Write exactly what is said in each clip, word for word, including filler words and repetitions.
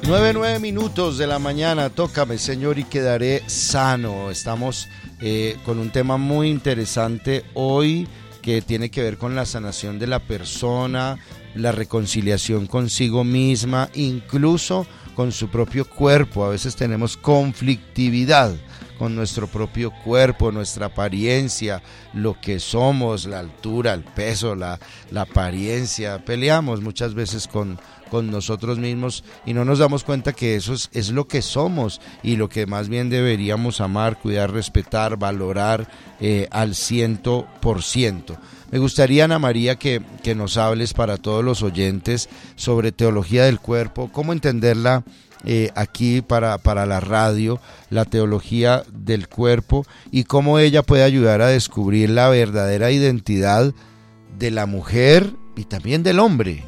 Nueve, nueve minutos de la mañana, tócame Señor y quedaré sano. Estamos eh, con un tema muy interesante hoy que tiene que ver con la sanación de la persona, la reconciliación consigo misma, incluso con su propio cuerpo. A veces tenemos conflictividad con nuestro propio cuerpo, nuestra apariencia, lo que somos, la altura, el peso, la, la apariencia. Peleamos muchas veces con, con nosotros mismos y no nos damos cuenta que eso es, es lo que somos y lo que más bien deberíamos amar, cuidar, respetar, valorar eh, al ciento por ciento. Me gustaría, Ana María, que, que nos hables para todos los oyentes sobre teología del cuerpo, cómo entenderla eh, aquí para, para la radio, la teología del cuerpo y cómo ella puede ayudar a descubrir la verdadera identidad de la mujer y también del hombre.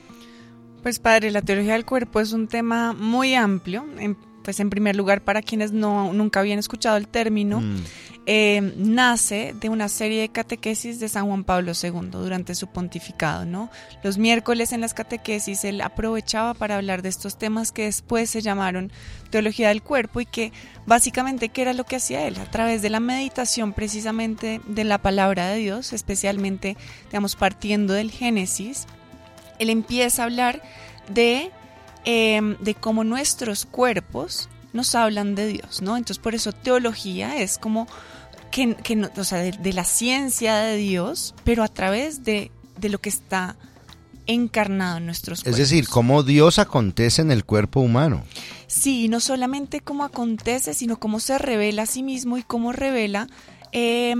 Pues padre, la teología del cuerpo es un tema muy amplio. En, pues en primer lugar, para quienes no nunca habían escuchado el término, mm. eh, nace de una serie de catequesis de San Juan Pablo segundo durante su pontificado, ¿no? Los miércoles en las catequesis él aprovechaba para hablar de estos temas que después se llamaron teología del cuerpo y que básicamente, ¿qué era lo que hacía él? A través de la meditación precisamente de la palabra de Dios, especialmente, digamos, partiendo del Génesis, él empieza a hablar de, eh, de cómo nuestros cuerpos nos hablan de Dios, ¿no? Entonces, por eso teología es como que, que o sea, de, de la ciencia de Dios, pero a través de, de lo que está encarnado en nuestros cuerpos. Es decir, cómo Dios acontece en el cuerpo humano. Sí, no solamente cómo acontece, sino cómo se revela a sí mismo y cómo revela Eh,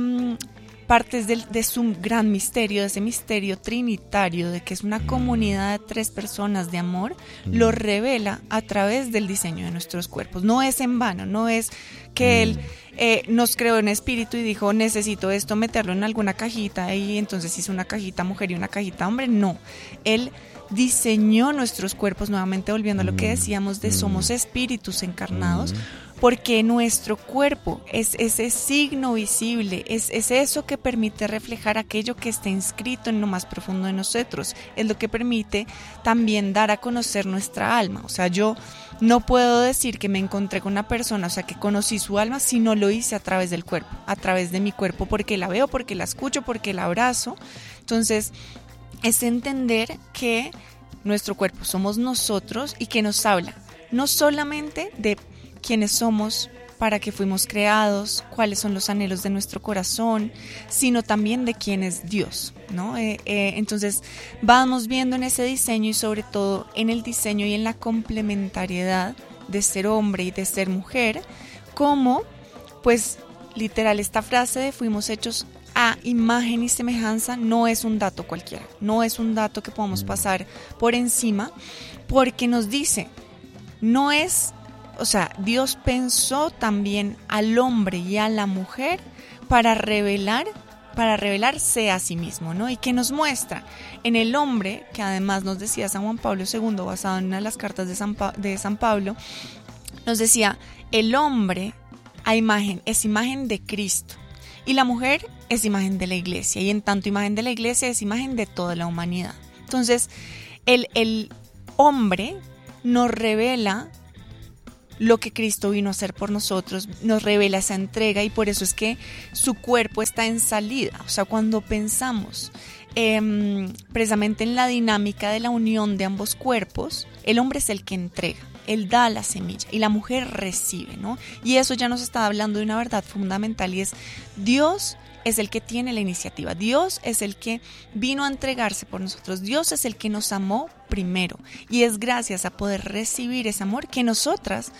partes de, de su gran misterio, de ese misterio trinitario, de que es una comunidad de tres personas de amor, mm. lo revela a través del diseño de nuestros cuerpos. No es en vano, no es que mm. él eh, nos creó en espíritu y dijo, necesito esto, meterlo en alguna cajita y entonces hizo una cajita mujer y una cajita hombre. No, él diseñó nuestros cuerpos, nuevamente volviendo a lo que decíamos de somos espíritus encarnados, porque nuestro cuerpo es ese signo visible, es, es eso que permite reflejar aquello que está inscrito en lo más profundo de nosotros, es lo que permite también dar a conocer nuestra alma. O sea, yo no puedo decir que me encontré con una persona, o sea, que conocí su alma, si no lo hice a través del cuerpo, a través de mi cuerpo, porque la veo, porque la escucho, porque la abrazo. Entonces, es entender que nuestro cuerpo somos nosotros y que nos habla no solamente de quiénes somos, para qué fuimos creados, cuáles son los anhelos de nuestro corazón, sino también de quién es Dios, ¿no? Eh, eh, entonces vamos viendo en ese diseño y sobre todo en el diseño y en la complementariedad de ser hombre y de ser mujer, como pues literal esta frase de fuimos hechos a imagen y semejanza no es un dato cualquiera, no es un dato que podamos pasar por encima, porque nos dice, no es, o sea, Dios pensó también al hombre y a la mujer para revelar, para revelarse a sí mismo, ¿no? Y que nos muestra en el hombre, que además nos decía San Juan Pablo segundo, basado en una de las cartas de San, pa- de San Pablo, nos decía, el hombre a imagen, es imagen de Cristo. Y la mujer es imagen de la iglesia, y en tanto imagen de la iglesia es imagen de toda la humanidad. Entonces, el, el hombre nos revela lo que Cristo vino a hacer por nosotros, nos revela esa entrega y por eso es que su cuerpo está en salida. O sea, cuando pensamos eh, precisamente en la dinámica de la unión de ambos cuerpos, el hombre es el que entrega. Él da la semilla y la mujer recibe, ¿no? Y eso ya nos está hablando de una verdad fundamental y es Dios es el que tiene la iniciativa, Dios es el que vino a entregarse por nosotros, Dios es el que nos amó primero y es gracias a poder recibir ese amor que nosotras,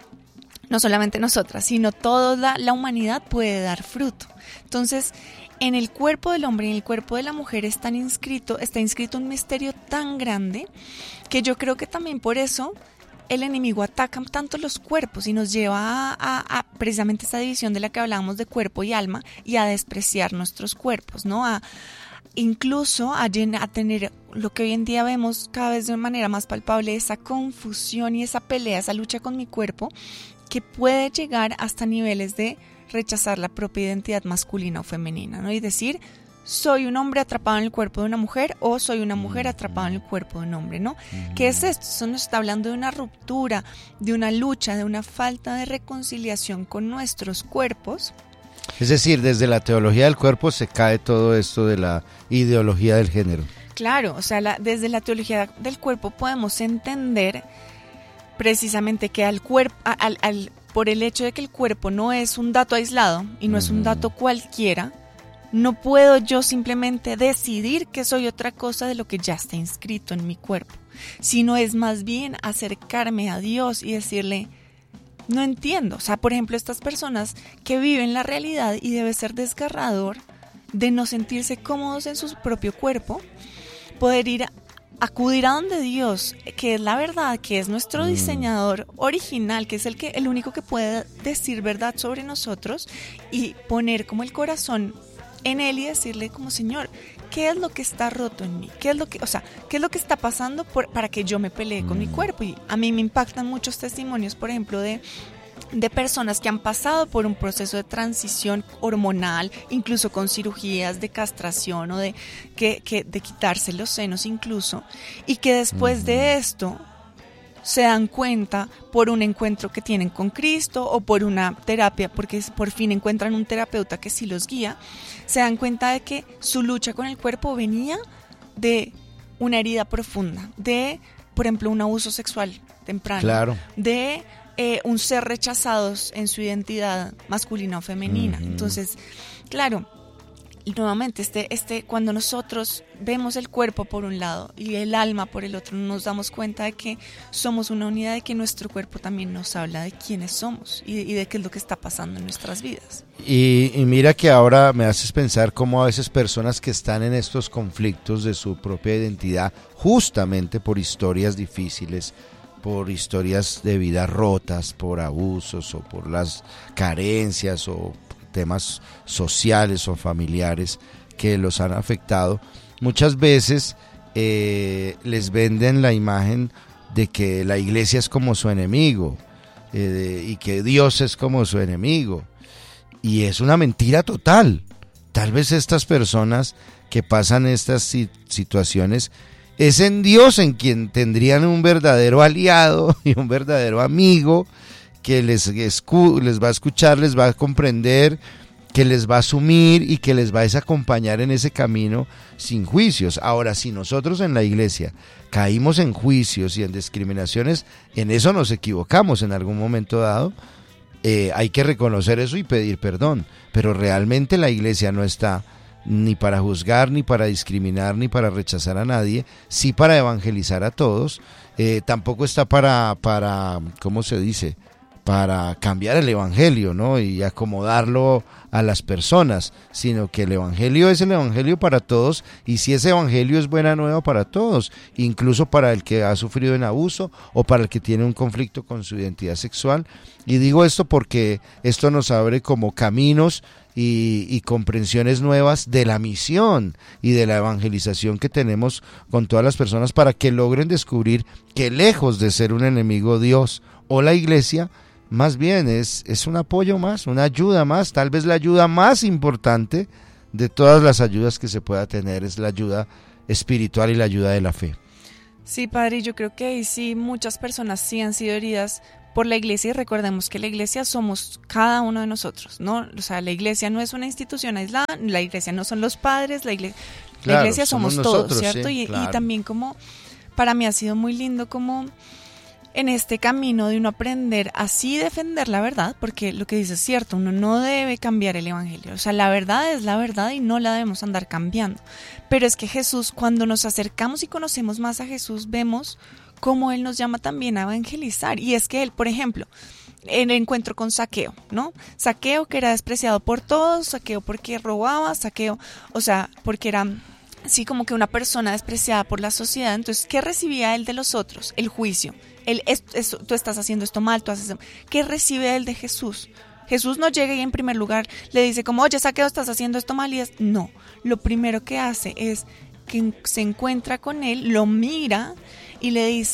no solamente nosotras, sino toda la, la humanidad puede dar fruto. Entonces, en el cuerpo del hombre y en el cuerpo de la mujer está inscrito, está inscrito un misterio tan grande que yo creo que también por eso el enemigo ataca tanto los cuerpos y nos lleva a, a, a precisamente esa división de la que hablábamos de cuerpo y alma y a despreciar nuestros cuerpos, ¿no? A, incluso a, a tener lo que hoy en día vemos cada vez de manera más palpable, esa confusión y esa pelea, esa lucha con mi cuerpo que puede llegar hasta niveles de rechazar la propia identidad masculina o femenina, ¿no? Y decir, soy un hombre atrapado en el cuerpo de una mujer o soy una mujer atrapada en el cuerpo de un hombre, ¿no? Mm. ¿Qué es esto? Eso nos está hablando de una ruptura, de una lucha, de una falta de reconciliación con nuestros cuerpos. Es decir, desde la teología del cuerpo se cae todo esto de la ideología del género. Claro, o sea, la, desde la teología del cuerpo podemos entender precisamente que al cuerpo, al, al, por el hecho de que el cuerpo no es un dato aislado y no uh-huh. es un dato cualquiera, no puedo yo simplemente decidir que soy otra cosa de lo que ya está inscrito en mi cuerpo, sino es más bien acercarme a Dios y decirle, no entiendo. O sea, por ejemplo, estas personas que viven la realidad y debe ser desgarrador de no sentirse cómodos en su propio cuerpo, poder ir a acudir a donde Dios, que es la verdad, que es nuestro diseñador original, que es el que el único que puede decir verdad sobre nosotros, y poner como el corazón en él y decirle como, Señor, ¿qué es lo que está roto en mí? ¿Qué es lo que, o sea, qué es lo que está pasando por, para que yo me pelee con mi cuerpo? Y a mí me impactan muchos testimonios, por ejemplo, de de personas que han pasado por un proceso de transición hormonal, incluso con cirugías de castración o de, que, que, de quitarse los senos incluso, y que después uh-huh. de esto se dan cuenta por un encuentro que tienen con Cristo o por una terapia, porque por fin encuentran un terapeuta que sí los guía, se dan cuenta de que su lucha con el cuerpo venía de una herida profunda, de, por ejemplo, un abuso sexual temprano, claro. de Eh, un ser rechazados en su identidad masculina o femenina. Uh-huh. Entonces, claro, y nuevamente, este, este, cuando nosotros vemos el cuerpo por un lado y el alma por el otro, nos damos cuenta de que somos una unidad, de que nuestro cuerpo también nos habla de quiénes somos y, y de qué es lo que está pasando en nuestras vidas. Y, y mira que ahora me haces pensar cómo a veces personas que están en estos conflictos de su propia identidad, justamente por historias difíciles, por historias de vida rotas, por abusos o por las carencias o temas sociales o familiares que los han afectado, muchas veces eh, les venden la imagen de que la iglesia es como su enemigo eh, de, y que Dios es como su enemigo, y es una mentira total. Tal vez estas personas que pasan estas situaciones, es en Dios en quien tendrían un verdadero aliado y un verdadero amigo que les, escu- les va a escuchar, les va a comprender, que les va a asumir y que les va a acompañar en ese camino sin juicios. Ahora, si nosotros en la iglesia caímos en juicios y en discriminaciones, en eso nos equivocamos en algún momento dado, eh, hay que reconocer eso y pedir perdón, pero realmente la iglesia no está ni para juzgar, ni para discriminar, ni para rechazar a nadie, sí para evangelizar a todos, eh, tampoco está para, para, ¿cómo se dice?, para cambiar el evangelio, ¿no?, y acomodarlo a las personas, sino que el evangelio es el evangelio para todos, y si ese evangelio es buena nueva para todos, incluso para el que ha sufrido un abuso o para el que tiene un conflicto con su identidad sexual. Y digo esto porque esto nos abre como caminos Y, y comprensiones nuevas de la misión y de la evangelización que tenemos con todas las personas, para que logren descubrir que lejos de ser un enemigo Dios o la iglesia, más bien es, es un apoyo más, una ayuda más. Tal vez la ayuda más importante de todas las ayudas que se pueda tener es la ayuda espiritual y la ayuda de la fe. Sí, padre, yo creo que sí, muchas personas sí han sido heridas por la iglesia, y recordemos que la iglesia somos cada uno de nosotros, ¿no? O sea, la iglesia no es una institución aislada, la iglesia no son los padres, la iglesia, claro, la iglesia somos, somos nosotros, todos, ¿cierto? Sí, y, claro. y también como, para mí ha sido muy lindo como en este camino de uno aprender así defender la verdad, porque lo que dice es cierto, uno no debe cambiar el evangelio, o sea, la verdad es la verdad y no la debemos andar cambiando, pero es que Jesús, cuando nos acercamos y conocemos más a Jesús, vemos cómo Él nos llama también a evangelizar. Y es que Él, por ejemplo, en el encuentro con Zaqueo, ¿no? Zaqueo, que era despreciado por todos, Zaqueo porque robaba, Zaqueo, o sea, porque era así como que una persona despreciada por la sociedad. Entonces, ¿qué recibía él de los otros? El juicio. El, es, es, tú estás haciendo esto mal, tú haces... ¿Qué recibe él de Jesús? Jesús no llega y en primer lugar le dice como, oye, Zaqueo, estás haciendo esto mal, y es... No, lo primero que hace es que se encuentra con él, lo mira y le dice,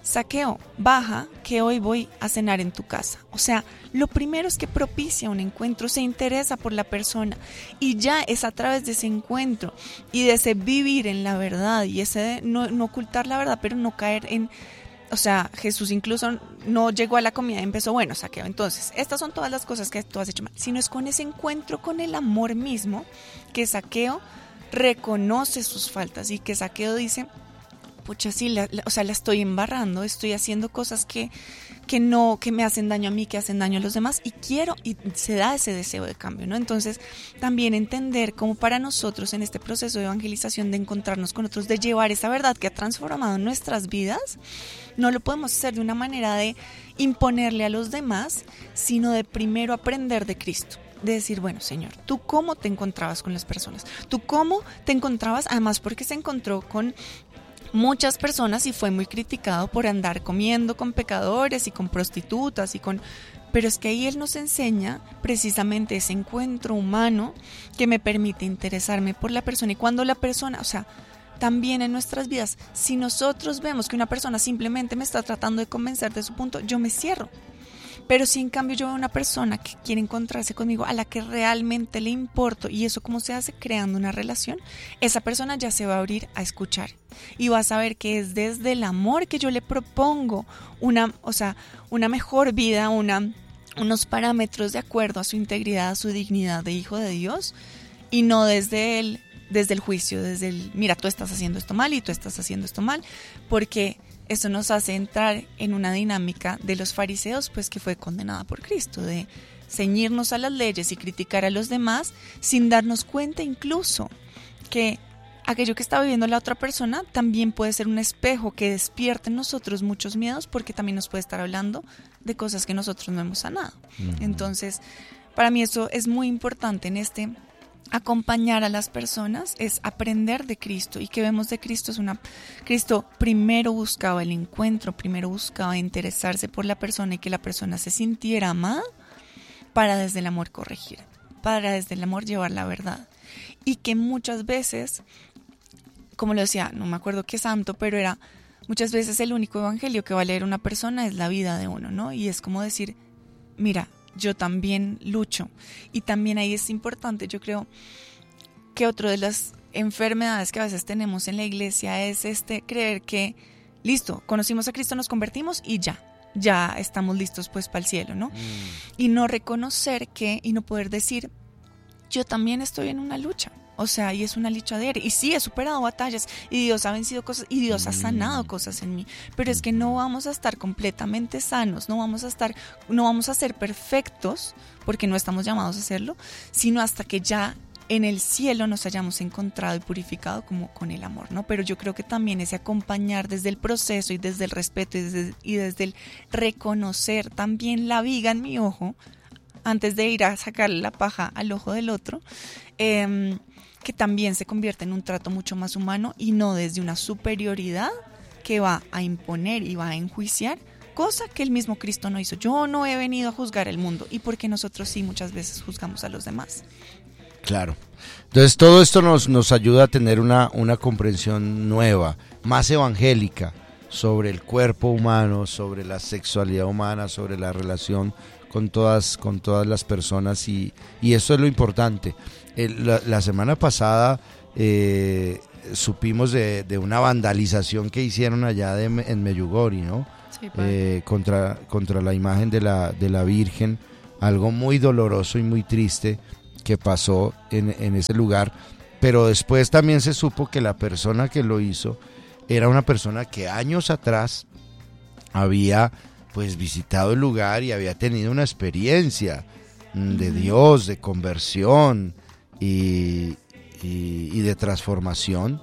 Zaqueo, baja, que hoy voy a cenar en tu casa. O sea, lo primero es que propicia un encuentro, se interesa por la persona y ya es a través de ese encuentro y de ese vivir en la verdad y ese de no, no ocultar la verdad, pero no caer en... O sea, Jesús incluso no llegó a la comida y empezó, bueno, Zaqueo, entonces, estas son todas las cosas que tú has hecho mal, sino es con ese encuentro con el amor mismo que Zaqueo reconoce sus faltas y que Zaqueo dice, pucha, sí, la, la, o sea, la estoy embarrando, estoy haciendo cosas que, que no, que me hacen daño a mí, que hacen daño a los demás y quiero, y se da ese deseo de cambio, ¿no? Entonces, también entender cómo para nosotros en este proceso de evangelización, de encontrarnos con otros, de llevar esa verdad que ha transformado nuestras vidas, no lo podemos hacer de una manera de imponerle a los demás, sino de primero aprender de Cristo. De decir, bueno, Señor, ¿tú cómo te encontrabas con las personas? ¿Tú cómo te encontrabas? Además, porque se encontró con muchas personas y fue muy criticado por andar comiendo con pecadores y con prostitutas y con... Pero es que ahí Él nos enseña precisamente ese encuentro humano que me permite interesarme por la persona. Y cuando la persona, o sea, también en nuestras vidas, si nosotros vemos que una persona simplemente me está tratando de convencer de su punto, yo me cierro. Pero si en cambio yo veo una persona que quiere encontrarse conmigo, a la que realmente le importo, y eso cómo se hace, creando una relación, esa persona ya se va a abrir a escuchar y va a saber que es desde el amor que yo le propongo una, o sea, una mejor vida, una, unos parámetros de acuerdo a su integridad, a su dignidad de hijo de Dios, y no desde el, desde el juicio, desde el, mira, tú estás haciendo esto mal y tú estás haciendo esto mal, porque eso nos hace entrar en una dinámica de los fariseos, pues que fue condenada por Cristo, de ceñirnos a las leyes y criticar a los demás sin darnos cuenta incluso que aquello que está viviendo la otra persona también puede ser un espejo que despierte en nosotros muchos miedos, porque también nos puede estar hablando de cosas que nosotros no hemos sanado. Uh-huh. Entonces, para mí eso es muy importante en este acompañar a las personas, es aprender de Cristo. Y que vemos de Cristo es una... Cristo primero buscaba el encuentro, primero buscaba interesarse por la persona y que la persona se sintiera amada para desde el amor corregir, para desde el amor llevar la verdad. Y que muchas veces, como lo decía, no me acuerdo qué santo, pero era muchas veces el único evangelio que va a leer una persona es la vida de uno, ¿no? Y es como decir, mira, yo también lucho. Y también ahí es importante, yo creo, que otra de las enfermedades que a veces tenemos en la iglesia es este creer que, listo, conocimos a Cristo, nos convertimos y ya, ya estamos listos pues para el cielo, ¿no? Mm. Y no reconocer que, y no poder decir, yo también estoy en una lucha. O sea, y es una lucha diaria. Y sí, he superado batallas y Dios ha vencido cosas y Dios ha sanado cosas en mí. Pero es que no vamos a estar completamente sanos, no vamos a estar, no vamos a ser perfectos, porque no estamos llamados a hacerlo, sino hasta que ya en el cielo nos hayamos encontrado y purificado como con el amor, ¿no? Pero yo creo que también ese acompañar desde el proceso y desde el respeto y desde, y desde el reconocer también la viga en mi ojo, antes de ir a sacarle la paja al ojo del otro, eh, que también se convierte en un trato mucho más humano y no desde una superioridad que va a imponer y va a enjuiciar, cosa que el mismo Cristo no hizo. Yo no he venido a juzgar el mundo, y porque nosotros sí muchas veces juzgamos a los demás. Claro. Entonces todo esto nos, nos ayuda a tener una, una comprensión nueva, más evangélica, sobre el cuerpo humano, sobre la sexualidad humana, sobre la relación con todas, con todas las personas, y, y eso es lo importante. El, la, la semana pasada eh, supimos de, de una vandalización que hicieron allá de, en Meyugori, ¿no? Sí, eh, contra, contra la imagen de la, de la Virgen, algo muy doloroso y muy triste que pasó en, en ese lugar, pero después también se supo que la persona que lo hizo era una persona que años atrás había pues visitado el lugar y había tenido una experiencia de Dios, de conversión y, y, y de transformación.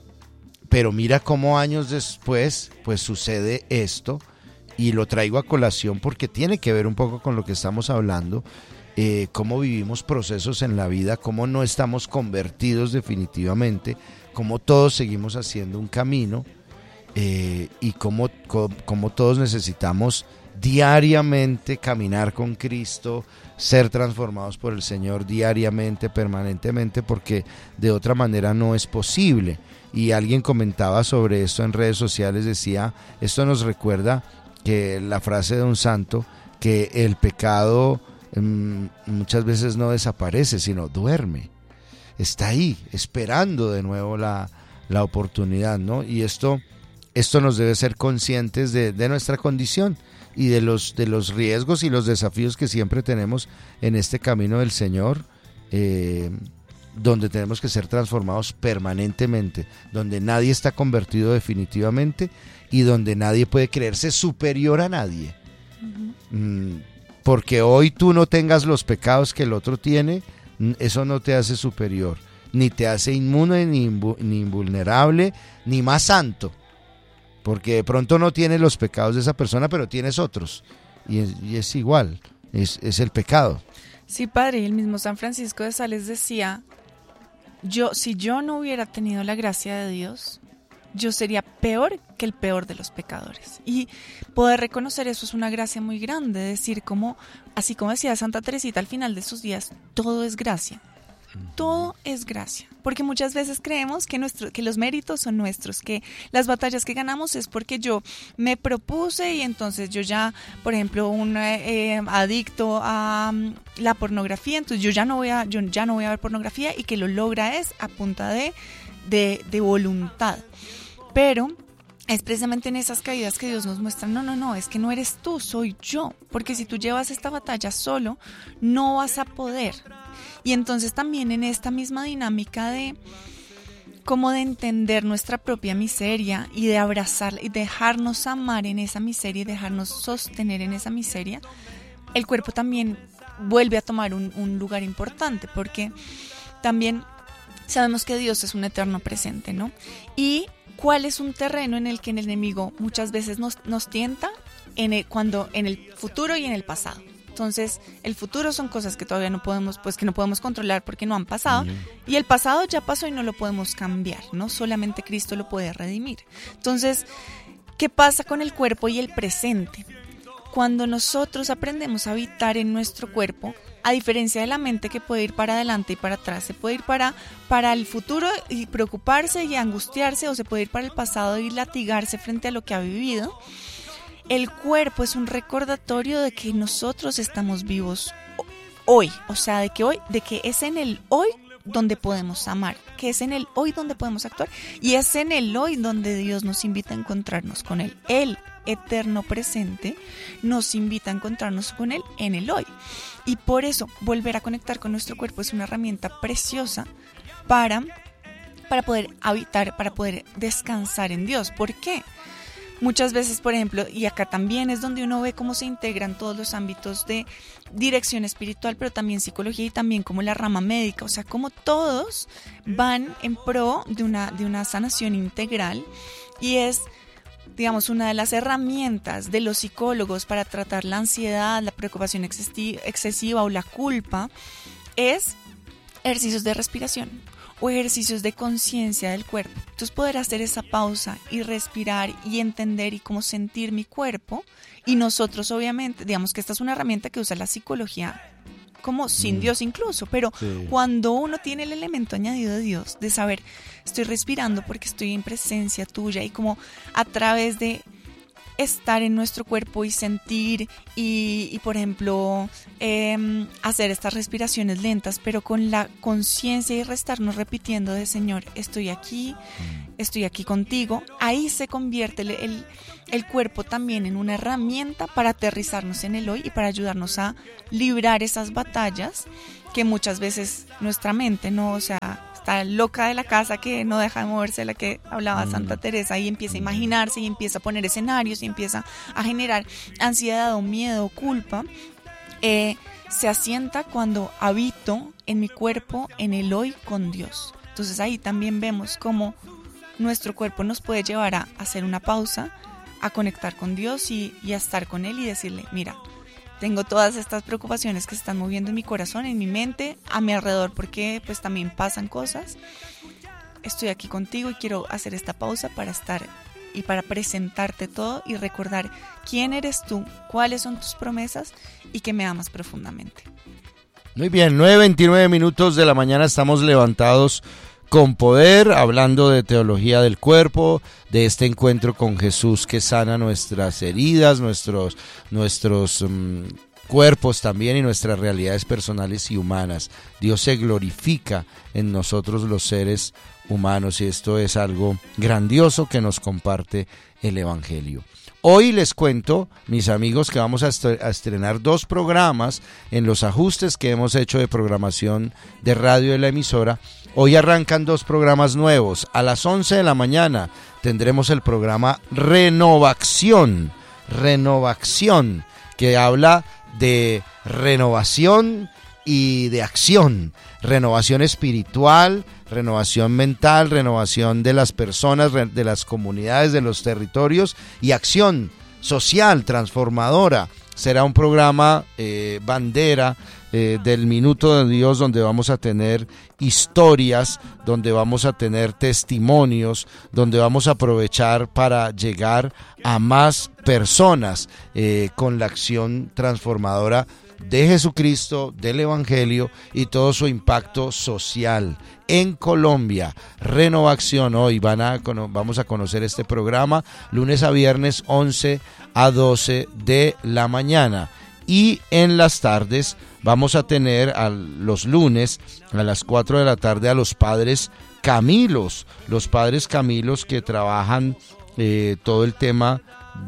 Pero mira cómo años después pues sucede esto, y lo traigo a colación porque tiene que ver un poco con lo que estamos hablando, eh, cómo vivimos procesos en la vida, cómo no estamos convertidos definitivamente, cómo todos seguimos haciendo un camino, eh, y cómo, cómo, cómo todos necesitamos diariamente caminar con Cristo, ser transformados por el Señor diariamente, permanentemente, porque de otra manera no es posible. Y alguien comentaba sobre esto en redes sociales, decía, esto nos recuerda que la frase de un santo, que el pecado mmm, muchas veces no desaparece, sino duerme. Está ahí, esperando de nuevo la, la oportunidad, ¿no? Y esto, esto nos debe ser conscientes de, de nuestra condición y de los, de los riesgos y los desafíos que siempre tenemos en este camino del Señor, eh, donde tenemos que ser transformados permanentemente, donde nadie está convertido definitivamente y donde nadie puede creerse superior a nadie. Uh-huh. Mm, porque hoy tú no tengas los pecados que el otro tiene, eso no te hace superior, ni te hace inmune, ni, invu- ni invulnerable, ni más santo, porque de pronto no tienes los pecados de esa persona, pero tienes otros, y es, y es igual, es, es el pecado. Sí, padre, el mismo San Francisco de Sales decía, yo, si yo no hubiera tenido la gracia de Dios, yo sería peor que el peor de los pecadores. Y poder reconocer eso es una gracia muy grande, decir como, así como decía Santa Teresita al final de sus días, todo es gracia. Todo es gracia, porque muchas veces creemos que, nuestro, que los méritos son nuestros, que las batallas que ganamos es porque yo me propuse y entonces yo ya, por ejemplo, un eh, adicto a um, la pornografía, entonces yo ya no voy a, yo ya no voy a ver pornografía y que lo logra es a punta de, de, de voluntad. Pero es precisamente en esas caídas que Dios nos muestra, no, no, no, es que no eres tú, soy yo, porque si tú llevas esta batalla solo, no vas a poder. Y entonces también en esta misma dinámica de como de entender nuestra propia miseria y de abrazarla y dejarnos amar en esa miseria y dejarnos sostener en esa miseria, el cuerpo también vuelve a tomar un, un lugar importante, porque también sabemos que Dios es un eterno presente, ¿no? Y cuál es un terreno en el que el enemigo muchas veces nos, nos tienta en el, cuando en el futuro y en el pasado. Entonces, el futuro son cosas que todavía no podemos, pues que no podemos controlar porque no han pasado, uh-huh. Y el pasado ya pasó y no lo podemos cambiar, ¿no? Solamente Cristo lo puede redimir. Entonces, ¿qué pasa con el cuerpo y el presente? Cuando nosotros aprendemos a habitar en nuestro cuerpo, a diferencia de la mente que puede ir para adelante y para atrás, se puede ir para, para el futuro y preocuparse y angustiarse, o se puede ir para el pasado y latigarse frente a lo que ha vivido. El cuerpo es un recordatorio de que nosotros estamos vivos hoy, o sea, de que hoy, de que es en el hoy donde podemos amar, que es en el hoy donde podemos actuar y es en el hoy donde Dios nos invita a encontrarnos con Él. El eterno presente nos invita a encontrarnos con Él en el hoy. Y por eso volver a conectar con nuestro cuerpo es una herramienta preciosa para, para poder habitar, para poder descansar en Dios. ¿Por qué? Muchas veces, por ejemplo, y acá también es donde uno ve cómo se integran todos los ámbitos de dirección espiritual, pero también psicología y también como la rama médica, o sea, como todos van en pro de una, de una sanación integral, y es, digamos, una de las herramientas de los psicólogos para tratar la ansiedad, la preocupación excesiva o la culpa, es ejercicios de respiración o ejercicios de conciencia del cuerpo. Entonces poder hacer esa pausa y respirar y entender y cómo sentir mi cuerpo, y nosotros obviamente, digamos que esta es una herramienta que usa la psicología como sin mm. Dios incluso, pero sí. Cuando uno tiene el elemento añadido de Dios, de saber, estoy respirando porque estoy en presencia tuya, y como a través de estar en nuestro cuerpo y sentir y, y por ejemplo, eh, hacer estas respiraciones lentas, pero con la conciencia y restarnos repitiendo de Señor, estoy aquí, estoy aquí contigo, ahí se convierte el, el, el cuerpo también en una herramienta para aterrizarnos en el hoy y para ayudarnos a librar esas batallas que muchas veces nuestra mente, ¿no? O sea, está loca de la casa que no deja de moverse, la que hablaba mm. Santa Teresa, y empieza a imaginarse y empieza a poner escenarios y empieza a generar ansiedad o miedo o culpa, eh, se asienta cuando habito en mi cuerpo, en el hoy con Dios. Entonces ahí también vemos cómo nuestro cuerpo nos puede llevar a hacer una pausa, a conectar con Dios y, y a estar con Él y decirle, mira, tengo todas estas preocupaciones que se están moviendo en mi corazón, en mi mente, a mi alrededor, porque pues también pasan cosas. Estoy aquí contigo y quiero hacer esta pausa para estar y para presentarte todo y recordar quién eres tú, cuáles son tus promesas y que me amas profundamente. Muy bien, nueve veintinueve minutos de la mañana, estamos levantados con poder, hablando de teología del cuerpo, de este encuentro con Jesús que sana nuestras heridas, nuestros, nuestros um, cuerpos también y nuestras realidades personales y humanas. Dios se glorifica en nosotros los seres humanos y esto es algo grandioso que nos comparte el Evangelio. Hoy les cuento, mis amigos, que vamos a estrenar dos programas en los ajustes que hemos hecho de programación de radio de la emisora. Hoy arrancan dos programas nuevos. A las once de la mañana tendremos el programa Renovación, Renovación, que habla de renovación y de acción, renovación espiritual, renovación mental, renovación de las personas, de las comunidades, de los territorios y acción social, transformadora. Será un programa eh, bandera eh, del Minuto de Dios, donde vamos a tener historias, donde vamos a tener testimonios, donde vamos a aprovechar para llegar a más personas eh, con la acción transformadora de Jesucristo, del Evangelio y todo su impacto social en Colombia. Renovación, hoy van a, vamos a conocer este programa lunes a viernes once a doce de la mañana y en las tardes vamos a tener a los lunes a las cuatro de la tarde a los padres Camilos, los padres Camilos que trabajan eh, todo el tema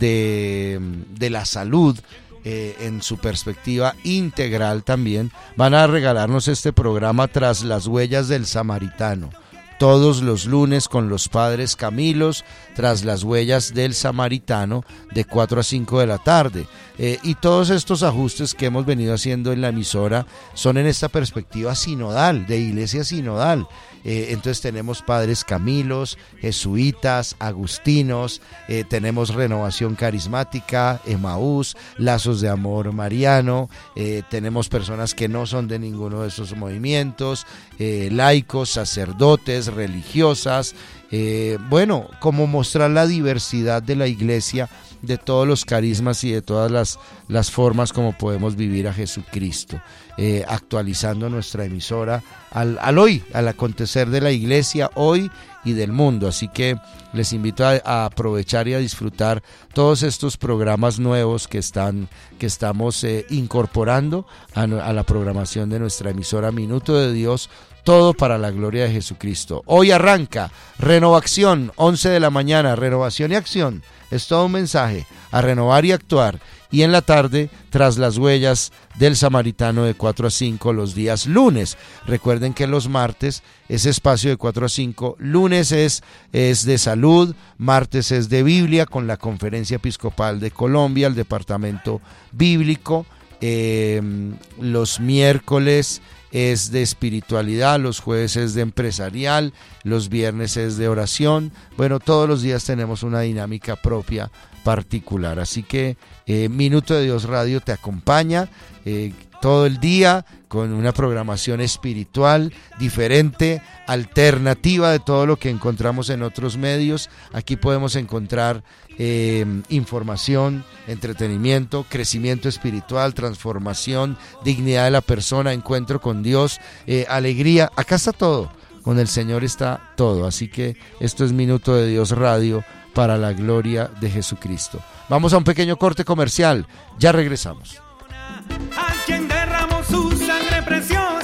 de, de la salud. Eh, en su perspectiva integral también, van a regalarnos este programa Tras las Huellas del Samaritano, todos los lunes con los padres Camilos, Tras las Huellas del Samaritano, de cuatro a cinco de la tarde. Eh, y todos estos ajustes que hemos venido haciendo en la emisora son en esta perspectiva sinodal, de iglesia sinodal. Eh, entonces tenemos padres Camilos, jesuitas, agustinos, eh, tenemos Renovación Carismática, Emaús, Lazos de Amor Mariano, eh, tenemos personas que no son de ninguno de esos movimientos, eh, laicos, sacerdotes, religiosas, eh, bueno, como mostrar la diversidad de la iglesia, de todos los carismas y de todas las, las formas como podemos vivir a Jesucristo, eh, actualizando nuestra emisora al, al hoy, al acontecer de la iglesia hoy y del mundo. Así que les invito a, a aprovechar y a disfrutar todos estos programas nuevos que están que estamos eh, incorporando a, a la programación de nuestra emisora Minuto de Dios. Todo para la gloria de Jesucristo. Hoy arranca Renovación, once de la mañana, renovación y acción. Es todo un mensaje a renovar y actuar. Y en la tarde, Tras las Huellas del Samaritano, de cuatro a cinco los días lunes. Recuerden que los martes es espacio de cuatro a cinco. Lunes es, es de salud, martes es de Biblia con la Conferencia Episcopal de Colombia, el Departamento Bíblico. Eh, los miércoles es de espiritualidad, los jueves es de empresarial, los viernes es de oración. Bueno, todos los días tenemos una dinámica propia particular, así que eh, Minuto de Dios Radio te acompaña eh, todo el día con una programación espiritual diferente, alternativa de todo lo que encontramos en otros medios. Aquí podemos encontrar eh, información, entretenimiento, crecimiento espiritual, transformación, dignidad de la persona, encuentro con Dios, eh, alegría. Acá está todo, con el Señor está todo. Así que esto es Minuto de Dios Radio para la gloria de Jesucristo. Vamos a un pequeño corte comercial, ya regresamos. A quien derramó su sangre preciosa.